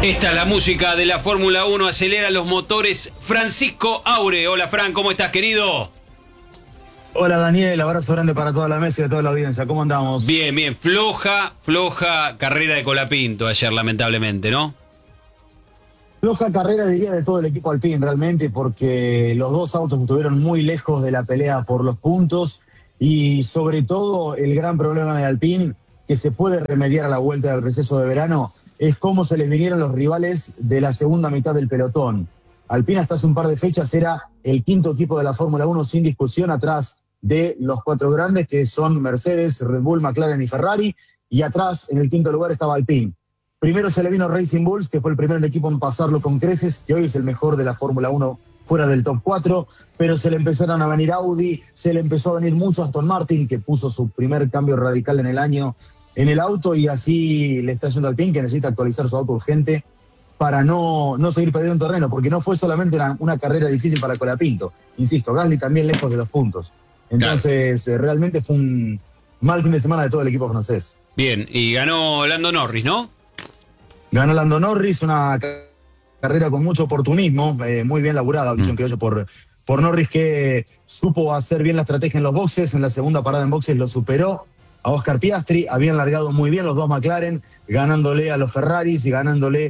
Esta es la música de la Fórmula 1, acelera los motores. Francisco Aure. Hola, Fran, ¿cómo estás, querido? Hola, Daniel, abrazo grande para toda la mesa y de toda la audiencia. ¿Cómo andamos? Bien, bien. Floja carrera de Colapinto ayer, lamentablemente, ¿no? Floja carrera, diría, de todo el equipo Alpine, realmente, porque los dos autos estuvieron muy lejos de la pelea por los puntos y, sobre todo, el gran problema de Alpine, que se puede remediar a la vuelta del receso de verano, es cómo se les vinieron los rivales de la segunda mitad del pelotón. Alpine hasta hace un par de fechas era el quinto equipo de la Fórmula 1 sin discusión, atrás de los cuatro grandes que son Mercedes, Red Bull, McLaren y Ferrari, y atrás en el quinto lugar estaba Alpine. Primero se le vino Racing Bulls, que fue el primer equipo en pasarlo con creces, que hoy es el mejor de la Fórmula 1 fuera del top 4, pero se le empezaron a venir Audi, se le empezó a venir mucho Aston Martin, que puso su primer cambio radical en el año en el auto, y así le está yendo Alpine, que necesita actualizar su auto urgente para no seguir perdiendo terreno, porque no fue solamente una carrera difícil para Colapinto. Insisto, Gasly también lejos de los puntos. Entonces, realmente fue un mal fin de semana de todo el equipo francés. Bien, y ganó Lando Norris, ¿no? Ganó Lando Norris, una carrera con mucho oportunismo, muy bien laburada, dicho en criollo, por Norris, que supo hacer bien la estrategia en los boxes. En la segunda parada en boxes lo superó a Oscar Piastri. Habían largado muy bien los dos McLaren, ganándole a los Ferraris y ganándole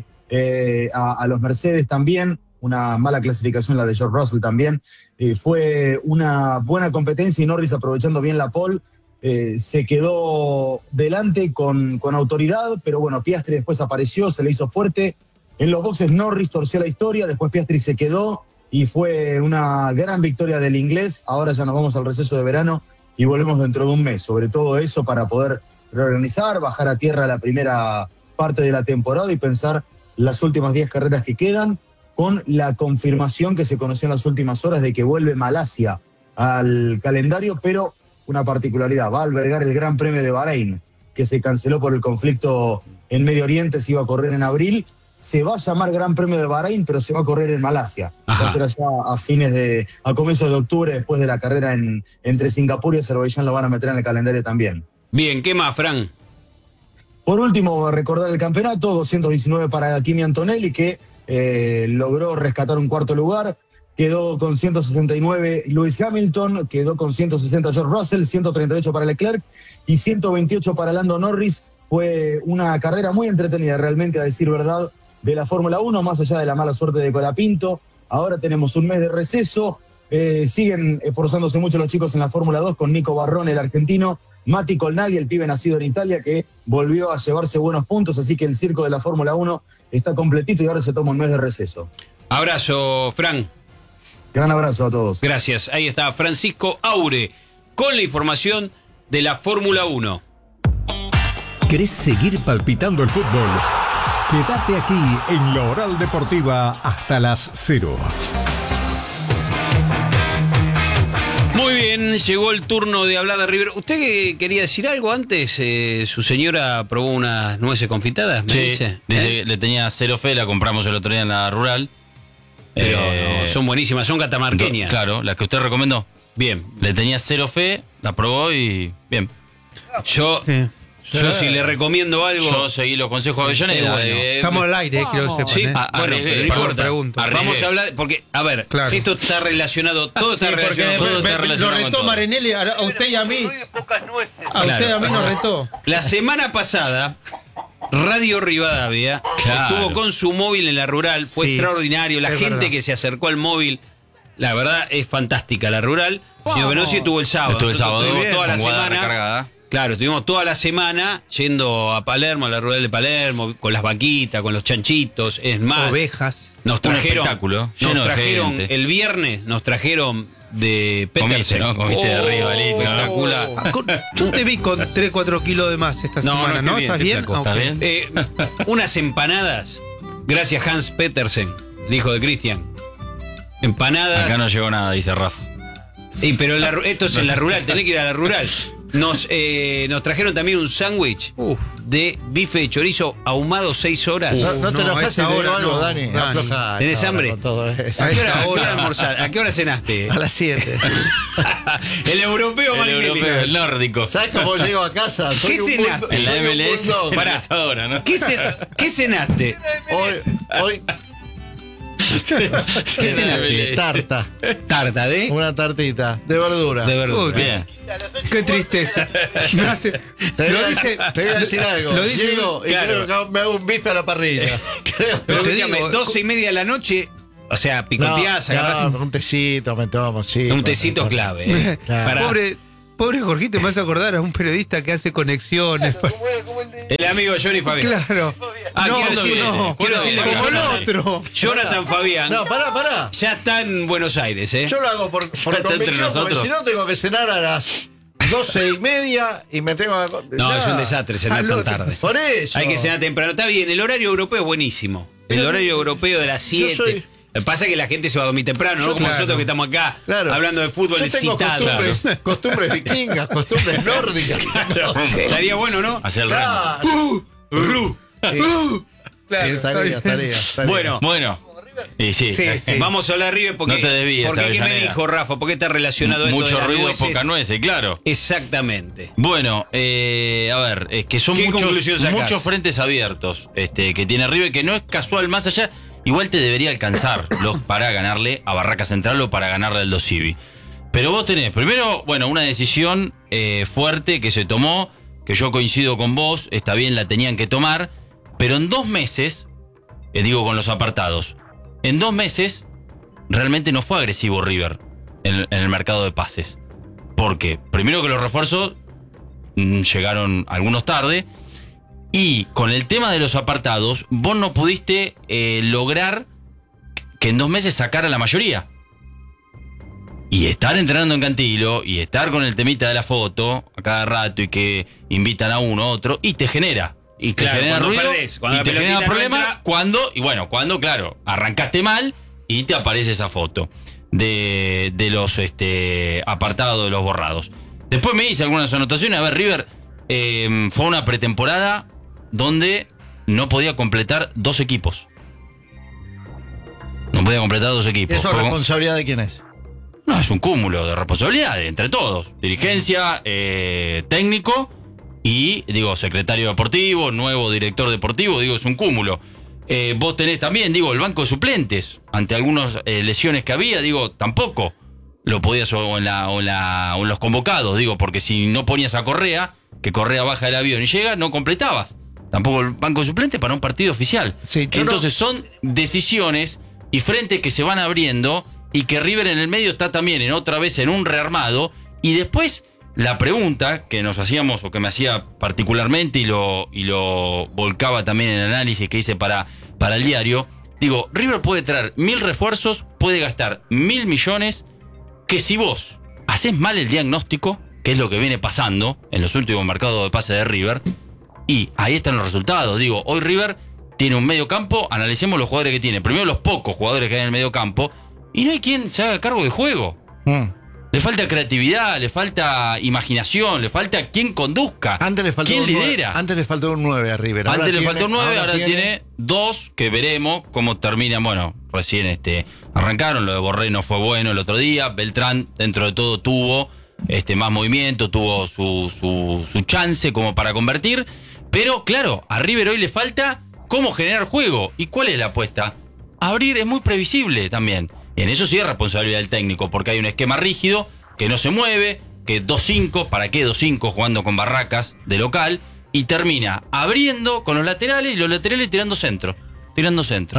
a los Mercedes también. Una mala clasificación la de George Russell también. Fue una buena competencia y Norris, aprovechando bien la pole, se quedó delante con autoridad, pero bueno, Piastri después apareció, se le hizo fuerte. En los boxes Norris torció la historia, después Piastri se quedó y fue una gran victoria del inglés. Ahora ya nos vamos al receso de verano y volvemos dentro de un mes. Sobre todo eso para poder reorganizar, bajar a tierra la primera parte de la temporada y pensar las últimas 10 carreras que quedan, con la confirmación que se conoció en las últimas horas de que vuelve Malasia al calendario, pero una particularidad: va a albergar el Gran Premio de Bahrein, que se canceló por el conflicto en Medio Oriente, se iba a correr en abril. Se va a llamar Gran Premio de Bahrein, pero se va a correr en Malasia. Va a ser allá a comienzos de octubre, después de la carrera entre Singapur y Azerbaiyán, lo van a meter en el calendario también. Bien, ¿qué más, Fran? Por último, recordar el campeonato, 219 para Kimi Antonelli, que logró rescatar un cuarto lugar. Quedó con 169 Lewis Hamilton, quedó con 160 George Russell, 138 para Leclerc y 128 para Lando Norris. Fue una carrera muy entretenida, realmente, a decir verdad, de la Fórmula 1, más allá de la mala suerte de Colapinto. Ahora tenemos un mes de receso. Siguen esforzándose mucho los chicos en la Fórmula 2 con Nico Barrone, el argentino, Mati Colnaghi, el pibe nacido en Italia, que volvió a llevarse buenos puntos, así que el circo de la Fórmula 1 está completito y ahora se toma un mes de receso. Abrazo, Fran. Gran abrazo a todos. Gracias. Ahí está Francisco Aure con la información de la Fórmula 1. ¿Querés seguir palpitando el fútbol? Quédate aquí en La Oral Deportiva hasta las 0. Muy bien, llegó el turno de hablar de River. ¿Usted quería decir algo antes? Su señora probó unas nueces confitadas, me dice. Dice que le tenía cero fe, la compramos el otro día en la rural. Pero no, son buenísimas, son catamarqueñas. Claro, las que usted recomendó. Bien. Le tenía cero fe, la probó y bien. Yo si le recomiendo algo... Yo seguí los consejos de Avellaneda. Bueno. Estamos al aire, quiero sepan. Sí, bueno, no importa. Pregunto. Vamos a hablar, porque, a ver, claro, esto está relacionado, todo está relacionado. todo está Lo relacionado retó con todo. Marinelli a usted y a mí. A usted y a mí nos retó. La semana pasada, Radio Rivadavia estuvo con su móvil en la rural, fue extraordinario. La gente verdad que se acercó al móvil, la verdad es fantástica la rural. Señor Venossi estuvo el sábado. Estuvo el sábado, Estuvimos toda la con Guada semana. recargada. Claro, estuvimos toda la semana yendo a Palermo, a la rural de Palermo, con las vaquitas, con los chanchitos, es más. Ovejas. Nos trajeron, Un espectáculo, lleno de gente. el viernes, nos trajeron de Petersen. Comiste, ¿no? Comiste de arriba, lindo. Espectacular. Yo te vi con 3-4 kilos de más esta semana, ¿no? ¿Estás bien? flaco, ¿estás bien? Unas empanadas, gracias Hans Petersen, el hijo de Cristian. Empanadas. Acá no llegó nada, dice Rafa. Pero esto es en la rural, tenés que ir a la rural. Nos trajeron también un sándwich de bife de chorizo ahumado 6 horas. No te enojas ahora, algo, Dani. Afloja. ¿Tenés hambre? ¿A qué hora almorzaste? ¿A qué hora cenaste? A las 7. El europeo, el nórdico. ¿Sabes cómo llego a casa? ¿Qué cenaste? En la MLS Pará. ahora, ¿no? ¿Qué cenaste? Hoy ¿Qué cenaste? Tarta ¿de? una tartita de verdura. De verdura. Bien. Qué tristeza. Te voy a decir algo. Lo dice, Llego y claro. creo que me hago un bife a la parrilla. Pero te escúchame, digo, 12:30 de la noche, o sea, picoteás, agarrás un tecito me tomo, sí. un tecito clave. Claro. Pobre Jorgito, me vas a acordar a un periodista que hace conexiones. El amigo de Johnny Fabián. Claro. Quiero decirle que como el Jonathan- otro. Jonathan Fabián No, pará. ya está en Buenos Aires, ¿eh? Yo lo hago por está entre convicción, porque nosotros. si no tengo que cenar a las 12:30 y me tengo que... No, Nada. es un desastre cenar tan tarde. Por eso. Hay que cenar temprano. Está bien, el horario europeo es buenísimo. El horario europeo de las 7. soy- Lo que pasa es que la gente se va a dormir temprano, ¿no? Como Claro. nosotros que estamos acá Claro. hablando de fútbol Yo tengo excitados. costumbres vikingas, costumbres nórdicas. Claro. Estaría bueno, ¿no? Hacer el remo. Ru. Estaría. Bueno, Y sí. vamos a hablar de River porque, No te desvíes, porque ¿qué me Avellaneda. dijo Rafa? ¿Por qué está relacionado esto Mucho de las ruido, nueces? poca nueces, claro. Exactamente. Bueno, a ver, es que son ¿Qué conclusión sacás? muchos frentes abiertos que tiene River, que no es casual, más allá, igual te debería alcanzar para ganarle a Barraca Central o para ganarle al Dosivi. Pero vos tenés, primero, bueno, una decisión fuerte que se tomó, que yo coincido con vos, está bien, la tenían que tomar, pero en 2 meses, digo con los apartados, en 2 meses realmente no fue agresivo River en el mercado de pases. Porque, primero que los refuerzos llegaron algunos tarde, y con el tema de los apartados, vos no pudiste lograr que en 2 meses sacara la mayoría. Y estar entrenando en Cantilo, y estar con el temita de la foto a cada rato, y que invitan a uno a otro, y te genera. Y te Claro, genera cuando ruido, perdés, cuando y la te pelotita genera no problemas entra. cuando, claro, arrancaste mal y te aparece esa foto de los apartados, de los borrados. Después me hice algunas anotaciones. A ver, River fue una pretemporada donde no podía completar 2 equipos. No podía completar 2 equipos. ¿Eso es Fue- responsabilidad de quién es? no, es un cúmulo de responsabilidades entre todos. Dirigencia, técnico y, digo, secretario deportivo, nuevo director deportivo, digo, es un cúmulo. Vos tenés también, digo, el banco de suplentes. Ante algunas lesiones que había, digo, tampoco lo podías o en los convocados, digo, porque si no ponías a Correa, que Correa baja del avión y llega, no completabas. Tampoco el banco de suplentes para un partido oficial. Sí, yo Entonces son decisiones y frentes que se van abriendo y que River en el medio está también otra vez en un rearmado. Y después la pregunta que nos hacíamos, o que me hacía particularmente y lo volcaba también en el análisis que hice para el diario, digo, River puede traer 1000 refuerzos, puede gastar 1000 millones, que si vos haces mal el diagnóstico, que es lo que viene pasando en los últimos mercados de pase de River, y ahí están los resultados. Digo, hoy River tiene un medio campo, analicemos los jugadores que tiene. Primero los pocos jugadores que hay en el medio campo, y no hay quien se haga cargo de juego. Le falta creatividad, le falta imaginación, le falta quien conduzca, Antes le faltó quien un 9. lidera. Antes le faltó un 9 a River. Antes le faltó 9, ahora tiene 2 que veremos cómo terminan. Bueno, recién arrancaron, lo de Borré no fue bueno el otro día. Beltrán, dentro de todo, tuvo más movimiento, tuvo su chance como para convertir. Pero claro, a River hoy le falta cómo generar juego. ¿Y cuál es la apuesta? Abrir es muy previsible también. Y en eso sí es responsabilidad del técnico, porque hay un esquema rígido que no se mueve, que 2-5, ¿para qué 2-5 jugando con Barracas de local? Y termina abriendo con los laterales y los laterales tirando centro. Tirando centro.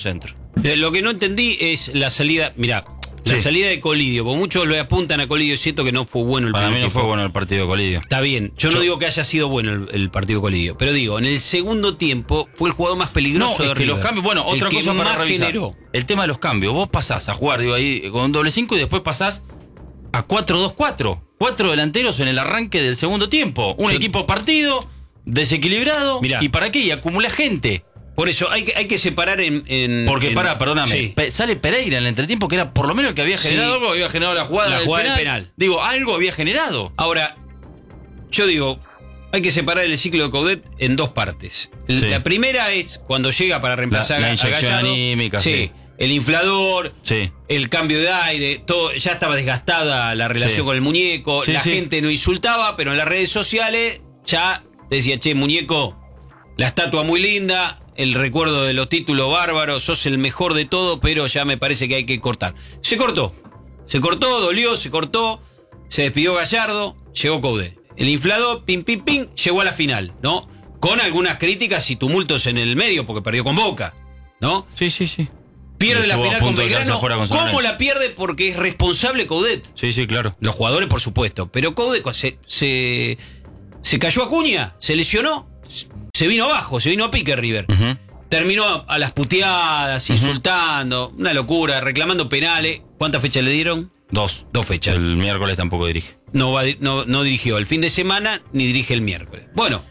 Lo que no entendí es la salida. Mirá, la salida de Colidio. Por muchos lo apuntan a Colidio, es cierto que no fue bueno el Para primer mí no tiempo. fue bueno el partido de Colidio. Está bien, yo no digo que haya sido bueno el partido de Colidio, pero digo, en el segundo tiempo fue el jugador más peligroso No, de es que River. los cambios, bueno, otra el que cosa para más revisar. generó. El tema de los cambios. Vos pasás a jugar, digo, ahí con un doble 5 y después pasás a 4-2-4. 4 delanteros en el arranque del segundo tiempo. Un equipo partido, desequilibrado. Mirá. ¿Y para qué? Y acumula gente. Por eso hay que separar en Porque, perdóname, sí. sale Pereira en el entretiempo, que era por lo menos el que había generado Sí. algo, había generado la jugada, La jugada del penal. Digo, algo había generado. Ahora, yo digo, hay que separar el ciclo de Coudet en dos partes. Sí. La primera es cuando llega para reemplazar La a inyección Gallardo. anímica, sí. El inflador, Sí. el cambio de aire, todo, ya estaba desgastada la relación Sí. con el muñeco, Sí, la sí. gente no insultaba, pero en las redes sociales ya decía, che, muñeco, la estatua muy linda, el recuerdo de los títulos bárbaros, sos el mejor de todo, pero ya me parece que hay que cortar. Se cortó, dolió, se cortó, se despidió Gallardo, llegó Coudet. El inflador, pim, pim, pim, llegó a la final, ¿no? Con algunas críticas y tumultos en el medio, porque perdió con Boca, ¿no? Sí, sí, sí. Pierde la Estuvo a final con punto de quedarse Belgrano. afuera con San ¿Cómo Lorenzo. la pierde? Porque es responsable Coudet. Sí, sí, claro. Los jugadores, por supuesto. Pero Coudet se cayó a Acuña, se lesionó, se vino abajo, se vino a pique River. Ujú. Terminó a las puteadas, insultando, una locura, reclamando penales. ¿Cuántas fechas le dieron? 2. 2 fechas. El miércoles tampoco dirige. No dirigió el fin de semana ni dirige el miércoles. Bueno,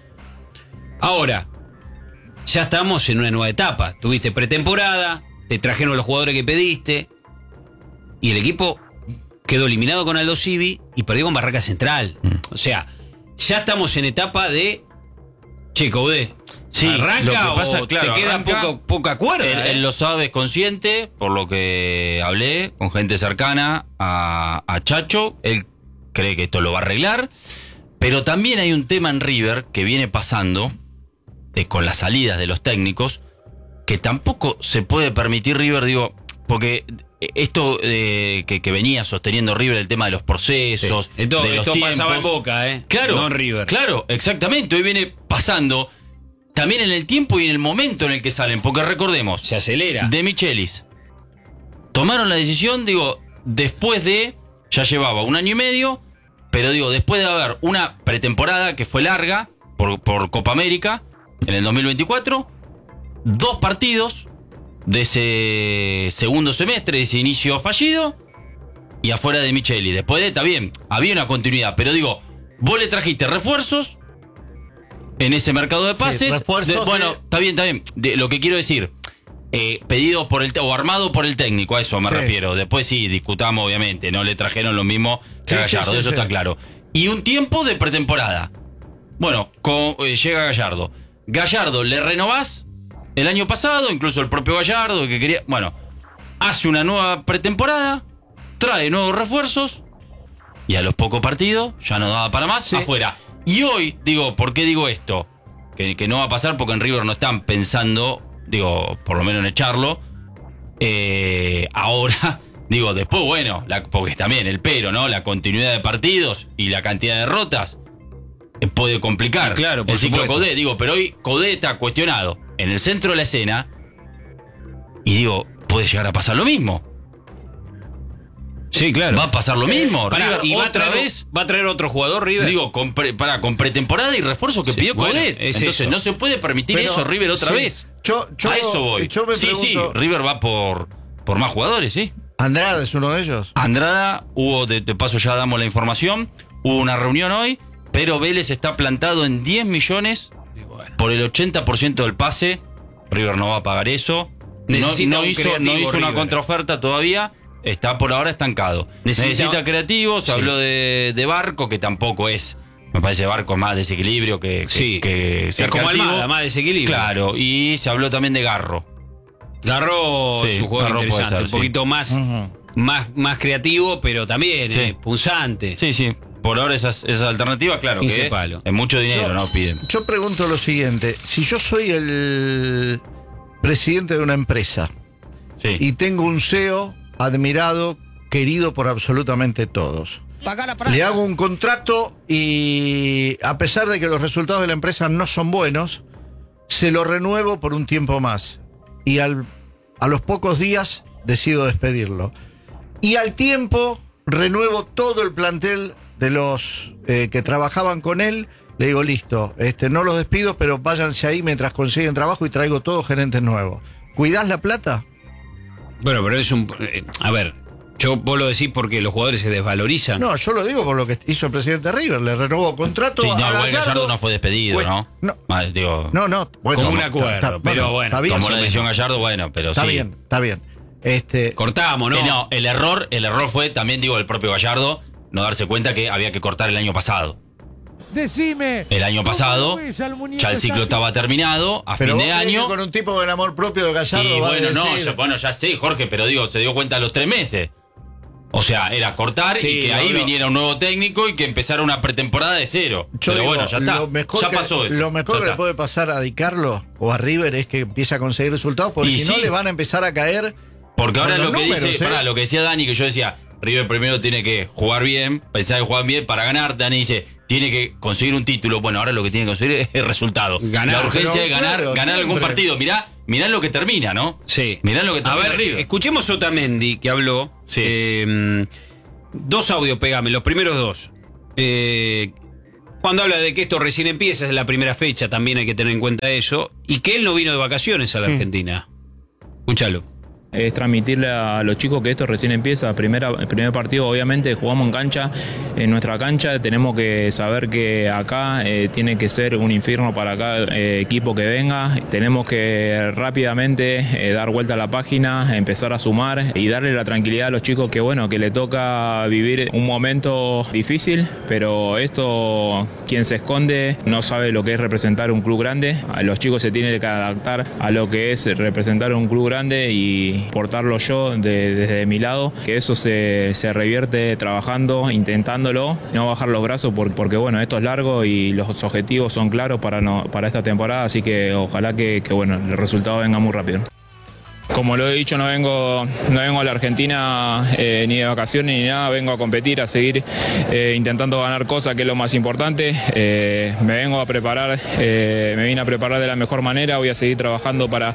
ahora ya estamos en una nueva etapa. Tuviste pretemporada, te trajeron los jugadores que pediste y el equipo quedó eliminado con Aldo Civi y perdió con Barraca Central. O sea, ya estamos en etapa de che, Coudet, Sí, ¿arranca lo que pasa, o claro, te queda arranca. poca cuerda? Él lo sabe, es consciente, por lo que hablé con gente cercana a Chacho. Él cree que esto lo va a arreglar. Pero también hay un tema en River que viene pasando con las salidas de los técnicos, que tampoco se puede permitir River, digo, porque esto que venía sosteniendo River, el tema de los procesos, Esto de los pasaba en tiempos. Boca, Claro, no en River. Claro, exactamente. Hoy viene pasando también en el tiempo y en el momento en el que salen. Porque recordemos, Se acelera. De Michelis tomaron la decisión, digo, después de, ya llevaba 1 año y medio, pero digo, después de haber una pretemporada que fue larga por Copa América en el 2024, 2 partidos de ese segundo semestre, de ese inicio fallido, y afuera de Michelis. Después de, está bien, había una continuidad, pero digo, vos le trajiste refuerzos en ese mercado de pases. refuerzos Bueno, de- está bien. Lo que quiero decir, pedidos por o armado por el técnico, a eso me Sí. refiero. Después sí, discutamos, obviamente, no le trajeron lo mismo que a Sí, sí, Gallardo, sí, eso sí. está claro. Y un tiempo de pretemporada. Bueno, llega Gallardo. Gallardo, ¿le renovás? El año pasado, incluso el propio Gallardo, que quería. Bueno, hace una nueva pretemporada, trae nuevos refuerzos, y a los pocos partidos ya no daba para más, afuera. Y hoy, digo, ¿por qué digo esto? Que no va a pasar porque en River no están pensando, digo, por lo menos en echarlo. Ahora, digo, después, bueno, porque también el pero, ¿no? La continuidad de partidos y la cantidad de derrotas puede complicar Claro, por el ciclo supuesto. Coudet. Digo, pero hoy Coudet está cuestionado en el centro de la escena y digo, puede llegar a pasar lo mismo. Sí, claro. Va a pasar lo mismo. Pará, River y va a otra traer, vez. va a traer otro jugador River. Digo, con pretemporada y refuerzo que Sí, pidió bueno, Coudet. es Entonces eso. no se puede permitir Pero, eso River otra sí. vez. Yo A eso voy. yo me sí, pregunto, River va por más jugadores, sí. ¿Andrade es uno de ellos? Andrada, hubo, de paso ya damos la información, hubo una reunión hoy, pero Vélez está plantado en 10 millones Y bueno. por el 80% del pase. River no va a pagar eso. Necesita no un hizo creativo, una River. contraoferta todavía. Está por ahora estancado. Necesita creativos. Se Sí. habló de Barco, que tampoco es. Me parece Barco es más desequilibrio que Sí. que Es ser como creativo. Almada, más desequilibrio. Claro, y se habló también de Garro. Garro Sí, es un jugador Garro puede interesante, ser, un sí. poquito más creativo, pero también Sí. punzante. Sí, sí. Por ahora esas alternativas, claro. 15 que palos. es mucho dinero, Yo- ¿no? Piden. Yo pregunto lo siguiente: si yo soy el presidente de una empresa Sí. y tengo un CEO admirado, querido por absolutamente todos, le hago un contrato y a pesar de que los resultados de la empresa no son buenos, se lo renuevo por un tiempo más. Y a los pocos días decido despedirlo. Y al tiempo renuevo todo el plantel de los que trabajaban con él. Le digo, listo, no los despido, pero váyanse ahí mientras consiguen trabajo y traigo todos gerentes nuevos. ¿Cuidás la plata? Bueno, pero es un... a ver, vos lo decís porque los jugadores se desvalorizan. No, yo lo digo por lo que hizo el presidente River. Le renovó contrato Sí, a no, igual Gallardo. Gallardo no fue despedido, Pues, ¿no? no. Digo, No, bueno. Como un está- acuerdo, está- pero bueno, Está bien, tomó sí, la decisión Gallardo, bueno, pero está sí. bien, está bien. Cortamos, ¿no? No, el error fue también, digo, el propio Gallardo, no darse cuenta que había que cortar el año pasado. Decime. El año pasado, ¿Cómo ves al muñeco ya el ciclo esa- estaba terminado, a Pero fin vos de creés que año. con un tipo con el amor propio de Gallardo Y va a bueno, no, decir- ya sé, Jorge, pero digo, se dio cuenta a los 3 meses. O sea, era cortar Sí, y que ahí no. viniera un nuevo técnico y que empezara una pretemporada de cero. Yo Pero digo, bueno, ya está. Lo mejor Ya que, pasó eso. Lo mejor Ya que le está. puede pasar a Di Carlo o a River es que empiece a conseguir resultados, porque Y si no sí. le van a empezar a caer. Porque ahora con lo los que números, dice, pará, lo que decía Dani, que yo decía, River primero tiene que jugar bien, pensar que juegan bien para ganar. Dani dice, tiene que conseguir un título. Bueno, ahora lo que tiene que conseguir es el resultado. Ganar, la urgencia pero de ganar, claro, ganar algún siempre. partido. Mirá lo que termina, ¿no? Sí. Mirá lo que A termina ver, River. escuchemos a Otamendi, que habló. Sí. 2 audios, pegame, los primeros 2. Cuando habla de que esto recién empieza, es la primera fecha, también hay que tener en cuenta eso. Y que él no vino de vacaciones a la Argentina. Escúchalo. Es transmitirle a los chicos que esto recién empieza. El primer partido, obviamente, jugamos en cancha. En nuestra cancha tenemos que saber que acá tiene que ser un infierno para cada equipo que venga. Tenemos que rápidamente dar vuelta a la página, empezar a sumar y darle la tranquilidad a los chicos que, bueno, que le toca vivir un momento difícil, pero esto, quien se esconde no sabe lo que es representar un club grande. A los chicos se tienen que adaptar a lo que es representar un club grande y portarlo yo desde mi lado, que eso se revierte trabajando, intentándolo, no bajar los brazos porque bueno, esto es largo y los objetivos son claros para esta temporada, así que ojalá que bueno, el resultado venga muy rápido. Como lo he dicho, no vengo a la Argentina ni de vacaciones ni nada, vengo a competir, a seguir intentando ganar cosas, que es lo más importante. Me vengo a preparar, me vine a preparar de la mejor manera, voy a seguir trabajando para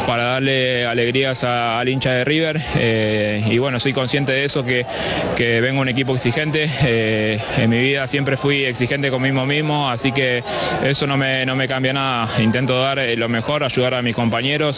darle alegrías al hincha de River. Y bueno, soy consciente de eso, que vengo a un equipo exigente. En mi vida siempre fui exigente conmigo mismo, así que eso no me cambia nada. Intento dar lo mejor, ayudar a mis compañeros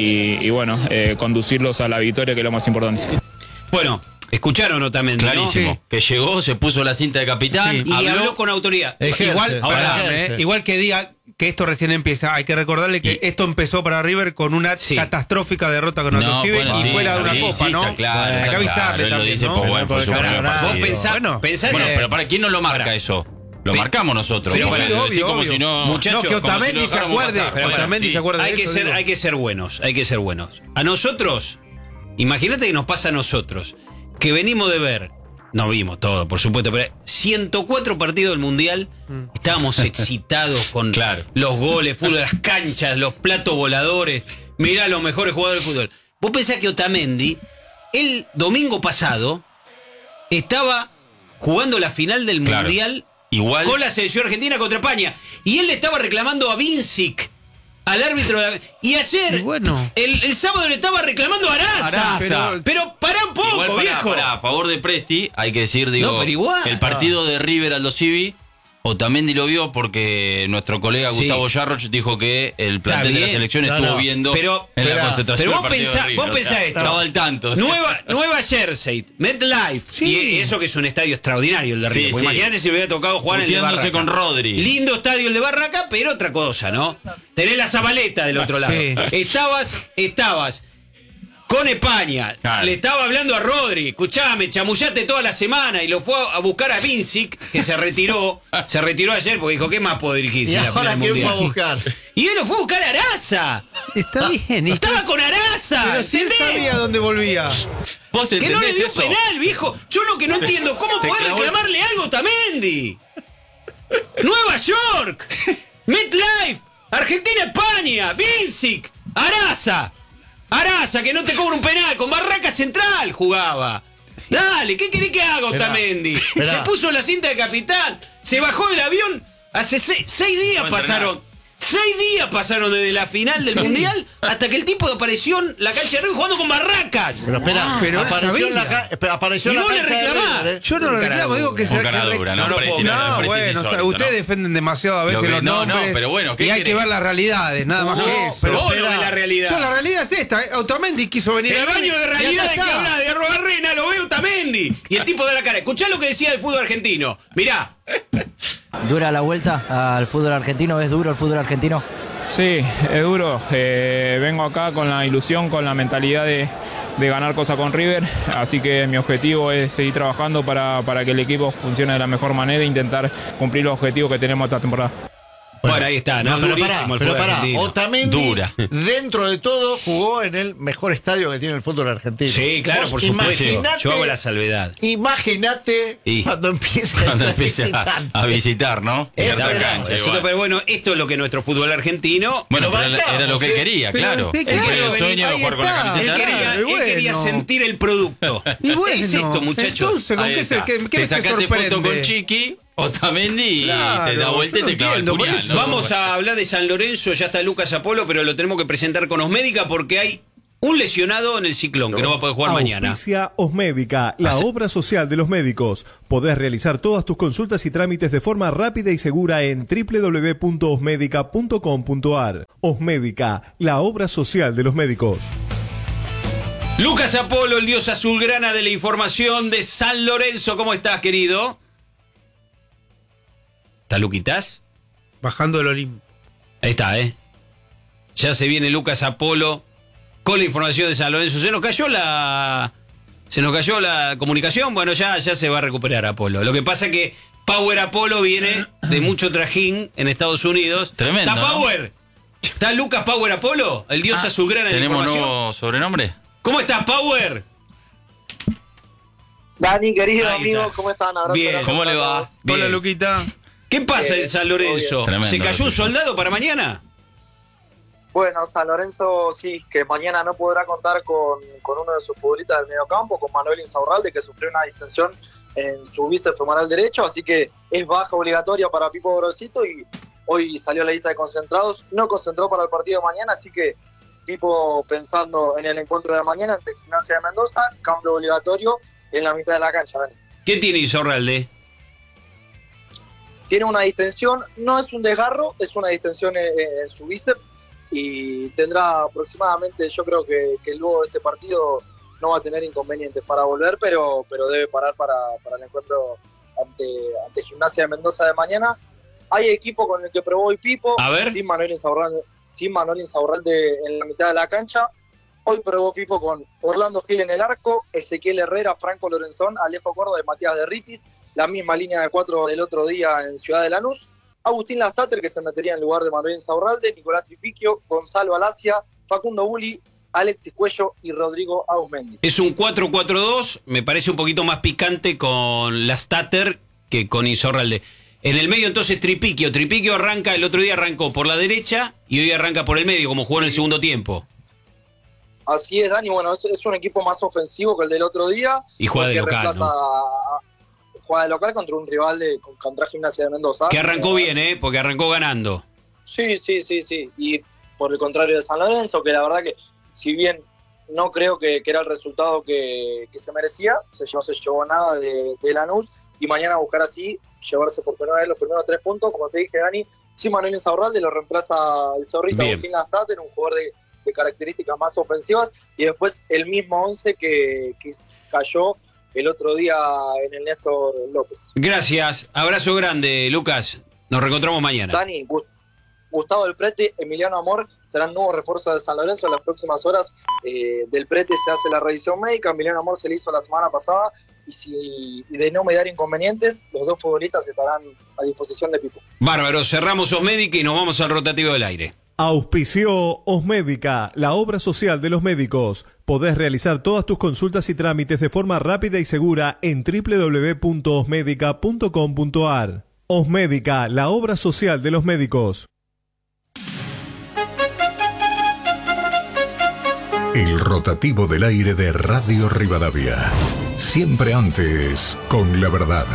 y bueno, conducirlos a la victoria, que es lo más importante. Bueno, escucharon Otamendi, ¿no? Clarísimo. Sí. Que llegó, se puso la cinta de capitán, Y habló con autoridad. Ejerce. Igual, Ahora, perdóname, igual que diga que esto recién empieza, hay que recordarle que esto empezó para River con una Sí. catastrófica derrota con Aldosivi bueno, y sí, fuera de una sí, copa, sí, ¿no? está claro, Hay está que avisarle claro, él lo también, dice, ¿no? pues bueno, fue su Pero primer pará, Vos partido. pensá Bueno, que- pero ¿para quién no lo marca Pará. eso? Lo marcamos nosotros. Sí, ¿no? sí, Bueno, obvio, decir como obvio. si no... Muchachos, No, que como si Otamendi lo se dejáramos acuerde, pasar. Pero bueno, Otamendi sí. se acuerde hay de que eso, ser, digo. hay que ser buenos, hay que ser buenos. A nosotros, imagínate que nos pasa a nosotros, que venimos de ver, no vimos todo, por supuesto, pero 104 partidos del Mundial, estábamos excitados con Claro. los goles, fútbol, las canchas, los platos voladores, mirá los mejores jugadores del fútbol. Vos pensás que Otamendi, el domingo pasado, estaba jugando la final del Claro. Mundial Igual... con la selección argentina contra España. Y él le estaba reclamando a Vincic, al árbitro. Y ayer, Y bueno. el sábado le estaba reclamando a Araza. Araza. Pero pará un poco, Igual, viejo. a favor de Presti, hay que decir, digo, No, pero igual. el partido de River Aldosivi, Otamendi lo vio porque nuestro colega Sí. Gustavo Yarroch dijo que el plantel de la bien. selección No, estuvo no. viendo Pero- en la Esperá. concentración. Pero el vos partido de pensá- River, vos pensá esto. Estaba al tanto. Nueva Jersey, MetLife. Sí. Y eso que es un estadio extraordinario el de River. Sí, Porque sí. imagínate si le hubiera tocado jugar en el de Puteándose Barraca. con Rodri. Lindo estadio el de Barraca, pero otra cosa, ¿no? Tenés la Zabaleta del otro lado. Sí. Estabas con España. Claro. Le estaba hablando a Rodri. Escuchame, chamullate toda la semana. Y lo fue a buscar a Vincic, que se retiró. Se retiró ayer porque dijo, ¿qué más puedo dirigir? ¿Y si la ahora final del quién fue a Mundial? buscar? Y él lo fue a buscar a Araza. Está bien. Estaba con Araza. Pero si él ¿entendés? sabía dónde volvía. ¿Vos Que no le entendés dio eso? penal, viejo. Yo lo que no entiendo, ¿cómo Te podés clavó- reclamarle algo a Otamendi? Nueva York, MetLife, Argentina, España, Vincic, Araza, que no te cobra un penal, con Barraca Central jugaba. Dale, ¿qué querés que haga Otamendi? Esperá. Se puso la cinta de capitán, se bajó del avión, hace 6 días Fue a pasaron. 6 días pasaron desde la final del Mundial hasta que el tipo apareció en la cancha de River jugando con Barracas. Pero espera, Pero él apareció, en la, sabía. apareció Y en la vos le cancha de reclamás. River, ¿eh? Yo no lo reclamo, digo que Con se cara dura, no, no Presti, puedo- No, Presti bueno, insólito, ustedes ¿no? defienden demasiado a veces Lo que- los no, nombres. pero bueno, ¿qué y hay querés? que ver las realidades, nada más No, que eso. pero vos no espera. ves la realidad. Yo la realidad es esta, Otamendi quiso venir El a baño de River, y realidad acá de que está. habla de Arrobarrena lo veo Otamendi. Y el tipo da la cara. Escuchá lo que decía del fútbol argentino. Mirá. ¿Dura la vuelta al fútbol argentino? ¿Es duro el fútbol argentino? Sí, es duro. Vengo acá con la ilusión, con la mentalidad de ganar cosas con River, así que mi objetivo es seguir trabajando para que el equipo funcione de la mejor manera e intentar cumplir los objetivos que tenemos esta temporada. Bueno, ahí está, ¿no? Durísimo el fútbol argentino. Otamendi, Dura. dentro de todo, jugó en el mejor estadio que tiene el fútbol argentino. Sí, claro, Vos por supuesto. imaginate- Yo hago la salvedad. Imagínate cuando empiece a visitar, ¿no? Es Visitar verdad. cancha, Eso igual. pero bueno, esto es lo que nuestro fútbol argentino. Bueno, Pero pero bancamos, era lo que él quería, Pero claro. sí, Él claro, tenía el vení, sueño de ahí jugar con la está. Él camiseta. quería, Claro, él quería bueno. sentir el producto. Y bueno, ¿Qué es esto, muchachos? entonces, ¿con Ahí qué está. qué Te me sacaste sorprende? foto con Chiqui, Otamendi y Claro, te da vuelta y yo te no clava el entiendo, por puñal. eso. ¿no? Vamos a hablar de San Lorenzo, ya está Lucas Apolo, pero lo tenemos que presentar con Osmédica porque hay un lesionado en el Ciclón que no va a poder jugar mañana. Auspicia Osmédica, la obra social de los médicos. Podés realizar todas tus consultas y trámites de forma rápida y segura en www.osmedica.com.ar. Osmédica, la obra social de los médicos. Lucas Apolo, el dios azulgrana de la información de San Lorenzo. ¿Cómo estás, querido? ¿Está Luquitas? Bajando el Olimpo. Ahí está, ¿eh? Ya se viene Lucas Apolo con la información de San Lorenzo. Se nos cayó la comunicación. Bueno, ya se va a recuperar Apolo. Lo que pasa es que Power Apolo viene de mucho trajín en Estados Unidos. Tremendo, ¿Está ¿no? Power? ¿Está Lucas Power Apolo? El dios azulgrana de la ¿Tenemos información. nuevo sobrenombre? ¿Cómo estás, Power? Dani, querido Ahí amigo, está. ¿cómo están? Abrazo Bien. grande ¿Cómo para le va? todos. Bien. Hola, Luquita. ¿Qué pasa Bien, en San Lorenzo? todo bien. ¿Se Tremendo, cayó un Luquita. soldado para mañana? Bueno, San Lorenzo sí, que mañana no podrá contar con uno de sus futbolistas del mediocampo, con Manuel Insaurralde, que sufrió una distensión en su bíceps femoral derecho, así que es baja obligatoria para Pipo Grosito y hoy salió la lista de concentrados. No concentró para el partido de mañana, así que Pipo, pensando en el encuentro de mañana ante Gimnasia de Mendoza, cambio obligatorio en la mitad de la cancha, Dani. ¿Qué tiene Insaurralde? Tiene una distensión, no es un desgarro, es una distensión en su bíceps y tendrá aproximadamente, yo creo que luego de este partido no va a tener inconvenientes para volver, pero debe parar para el encuentro ante Gimnasia de Mendoza de mañana. Hay equipo con el que probó hoy Pipo, A ver. sin Manuel Insaurralde en la mitad de la cancha. Hoy probó Pipo con Orlando Gil en el arco, Ezequiel Herrera, Franco Lorenzón, Alejo Córdoba y Matías Derritis, la misma línea de 4 del otro día en Ciudad de Lanús. Agustín Lastater, que se metería en lugar de Manuel Insaurralde, Nicolás Tripiquio, Gonzalo Alacia, Facundo Bulli, Alexis Cuello y Rodrigo Auzmendi. Es un 4-4-2, me parece un poquito más picante con Lastater que con Insaurralde. En el medio entonces Tripiquio arranca, el otro día arrancó por la derecha y hoy arranca por el medio, como jugó en el segundo tiempo. Así es, Dani, bueno, es un equipo más ofensivo que el del otro día. Y juega de porque local, juega de local contra un rival contra Gimnasia de Mendoza. Que arrancó bien, porque arrancó ganando. Sí. Y por el contrario de San Lorenzo, que la verdad que si bien no creo que era el resultado que se merecía, no se llevó nada de Lanús, y mañana buscar así, llevarse por primera vez los primeros 3 puntos, como te dije, Dani, si Manuel Insaurralde lo reemplaza el zorrito Bien. Agustín Lastater, un jugador de características más ofensivas, y después el mismo 11 que cayó el otro día en el Néstor López. Gracias, abrazo grande, Lucas. Nos reencontramos mañana. Dani, Gustavo del Prete, Emiliano Amor serán nuevos refuerzos de San Lorenzo en las próximas horas. Del Prete se hace la revisión médica, Emiliano Amor se le hizo la semana pasada y de no me dar inconvenientes, los dos futbolistas estarán a disposición de Pipo. Bárbaro, cerramos Osmédica y nos vamos al rotativo del aire. Auspició Osmédica, la obra social de los médicos. Podés realizar todas tus consultas y trámites de forma rápida y segura en www.osmedica.com.ar. Osmédica, la obra social de los médicos. El rotativo del aire de Radio Rivadavia. Siempre antes con la verdad.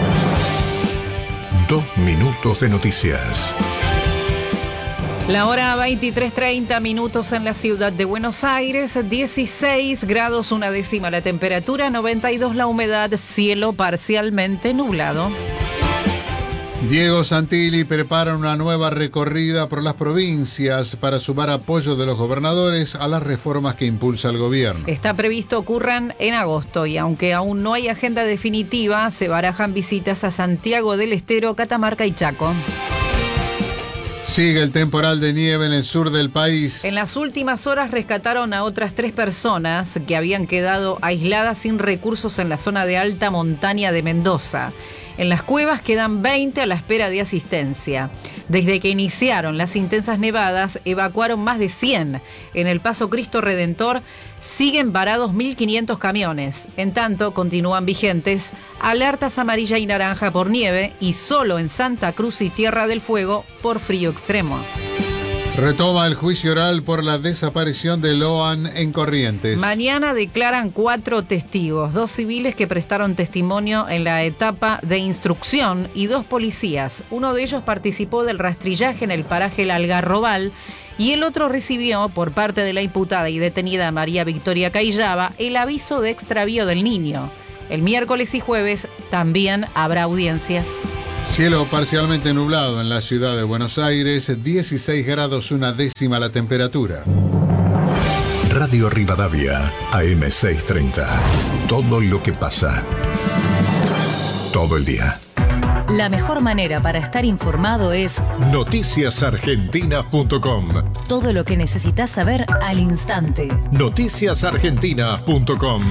2 minutos de noticias. La hora 23:30 minutos en la ciudad de Buenos Aires, 16 grados 1/10 la temperatura, 92 la humedad, cielo parcialmente nublado. Diego Santilli prepara una nueva recorrida por las provincias para sumar apoyo de los gobernadores a las reformas que impulsa el gobierno. Está previsto ocurran en agosto y aunque aún no hay agenda definitiva, se barajan visitas a Santiago del Estero, Catamarca y Chaco. Sigue el temporal de nieve en el sur del país. En las últimas horas rescataron a otras 3 personas que habían quedado aisladas sin recursos en la zona de alta montaña de Mendoza. En las cuevas quedan 20 a la espera de asistencia. Desde que iniciaron las intensas nevadas, evacuaron más de 100. En el Paso Cristo Redentor siguen varados 1.500 camiones. En tanto, continúan vigentes alertas amarilla y naranja por nieve y solo en Santa Cruz y Tierra del Fuego por frío extremo. Retoma el juicio oral por la desaparición de Loan en Corrientes. Mañana declaran 4 testigos, 2 civiles que prestaron testimonio en la etapa de instrucción y 2 policías. Uno de ellos participó del rastrillaje en el paraje El Algarrobal y el otro recibió, por parte de la imputada y detenida María Victoria Cayllaba, el aviso de extravío del niño. El miércoles y jueves también habrá audiencias. Cielo parcialmente nublado en la ciudad de Buenos Aires, 16 grados 1/10 la temperatura. Radio Rivadavia, AM630. Todo lo que pasa. Todo el día. La mejor manera para estar informado es noticiasargentina.com. Todo lo que necesitas saber al instante. Noticiasargentina.com.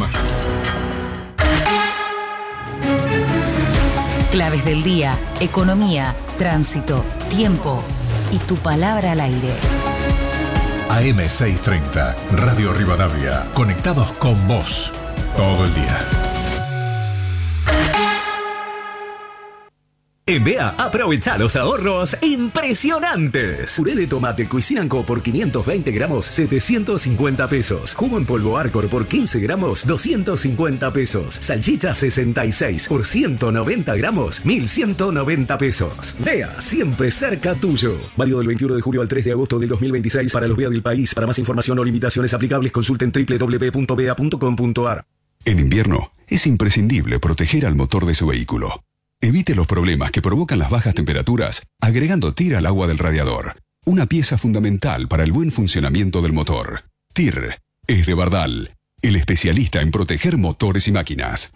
Claves del día, economía, tránsito, tiempo y tu palabra al aire. AM630, Radio Rivadavia, conectados con vos todo el día. En BEA, aprovecha los ahorros impresionantes. Puré de tomate Cuisinanco por 520 gramos, 750 pesos. Jugo en polvo Arcor por 15 gramos, 250 pesos. Salchicha 66 por 190 gramos, 1.190 pesos. BEA, siempre cerca tuyo. Válido del 21 de julio al 3 de agosto del 2026 para los BEA del país. Para más información o limitaciones aplicables, consulten www.bea.com.ar. En invierno, es imprescindible proteger al motor de su vehículo. Evite los problemas que provocan las bajas temperaturas agregando TIR al agua del radiador. Una pieza fundamental para el buen funcionamiento del motor. TIR es de Bardal, el especialista en proteger motores y máquinas.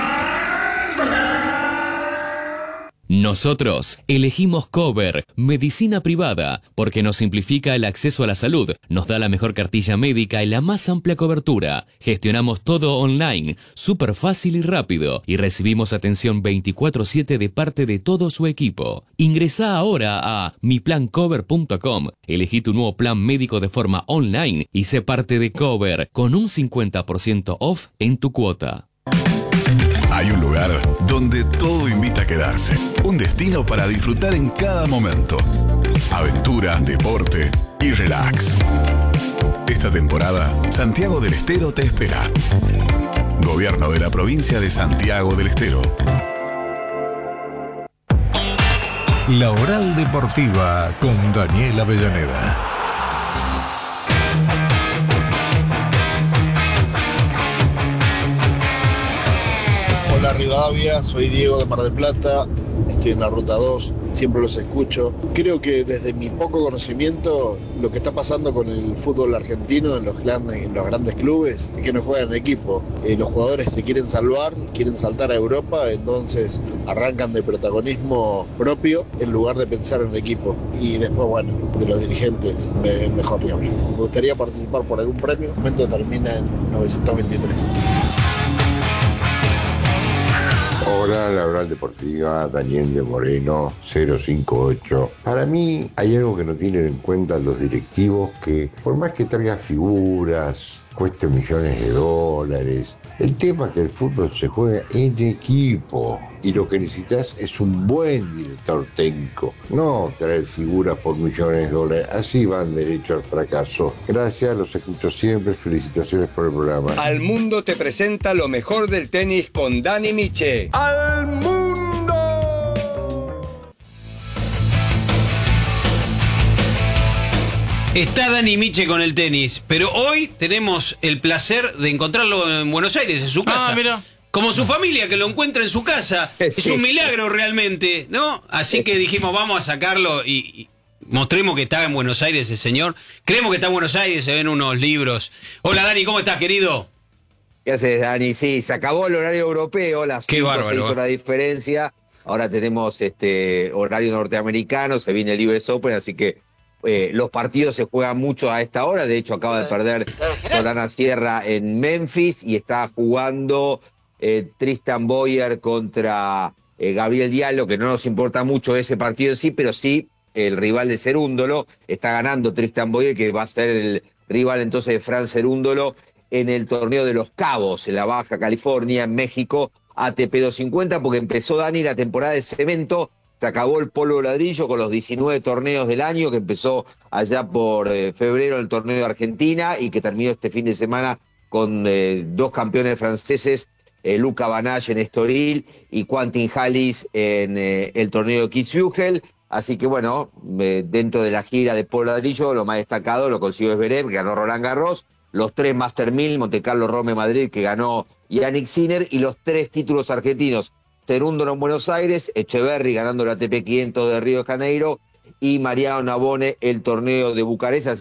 Nosotros elegimos Cover, medicina privada, porque nos simplifica el acceso a la salud, nos da la mejor cartilla médica y la más amplia cobertura. Gestionamos todo online, súper fácil y rápido, y recibimos atención 24/7 de parte de todo su equipo. Ingresá ahora a miplancover.com, elegí tu nuevo plan médico de forma online y sé parte de Cover, con un 50% off en tu cuota. Hay un lugar donde todo invita a quedarse. Un destino para disfrutar en cada momento. Aventura, deporte y relax. Esta temporada, Santiago del Estero te espera. Gobierno de la provincia de Santiago del Estero. La Oral Deportiva con Daniel Avellaneda. Hola Rivadavia, soy Diego de Mar del Plata, estoy en la Ruta 2, siempre los escucho. Creo que desde mi poco conocimiento, lo que está pasando con el fútbol argentino en los grandes clubes es que no juegan en equipo. Los jugadores se quieren salvar, quieren saltar a Europa, entonces arrancan de protagonismo propio en lugar de pensar en el equipo. Y después, bueno, de los dirigentes, mejor ni hablar. Me gustaría participar por algún premio, el momento termina en 923. Hola, la Oral Deportiva, Daniel de Moreno, 058. Para mí hay algo que no tienen en cuenta los directivos, que por más que traiga figuras, cueste millones de dólares, el tema es que el fútbol se juega en equipo y lo que necesitas es un buen director técnico, no traer figuras por millones de dólares, así van derecho al fracaso. Gracias, los escucho siempre, felicitaciones por el programa. Al Mundo te presenta lo mejor del tenis con Dani Miche. ¡Al Mundo! Está Dani Miche con el tenis, pero hoy tenemos el placer de encontrarlo en Buenos Aires, en su casa. Ah, mira. Como su familia, que lo encuentra en su casa. Sí. Es un milagro realmente, ¿no? Así que dijimos, vamos a sacarlo y mostremos que está en Buenos Aires el señor. Creemos que está en Buenos Aires, se ven unos libros. Hola Dani, ¿cómo estás, querido? ¿Qué haces, Dani? Sí, se acabó el horario europeo, las 5 o 6 horas de diferencia. ahora tenemos horario norteamericano, se viene el US Open, así que los partidos se juegan mucho a esta hora. De hecho, acaba de perder Solana Sierra en Memphis y está jugando Tristan Boyer contra Gabriel Diallo, que no nos importa mucho ese partido en sí, pero sí el rival de Cerúndolo. Está ganando Tristan Boyer, que va a ser el rival entonces de Fran Cerúndolo en el torneo de Los Cabos, en la Baja California, en México, ATP 250, porque empezó, Dani, la temporada de cemento. Se acabó el polvo ladrillo con los 19 torneos del año, que empezó allá por febrero el torneo de Argentina y que terminó este fin de semana con 2 campeones franceses, Luca Banach en Estoril y Quentin Halys en el torneo de Kitzbühel. Así que bueno, dentro de la gira de polvo ladrillo, lo más destacado lo consiguió Zverev, que ganó Roland Garros, los 3 Master 1000, Monte Carlo, Rome, Madrid, que ganó Yannick Sinner, y los 3 títulos argentinos. Cerúndolo en Buenos Aires, Echeverry ganando el ATP 500 de Río de Janeiro y Mariano Navone el torneo de Bucarest.